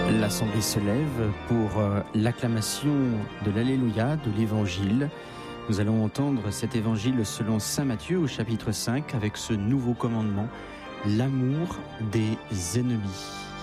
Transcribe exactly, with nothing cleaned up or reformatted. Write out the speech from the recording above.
L'Assemblée se lève pour euh, l'acclamation de l'Alléluia de l'Évangile. Nous allons entendre cet Évangile selon saint Matthieu au chapitre cinq avec ce nouveau commandement, l'amour des ennemis.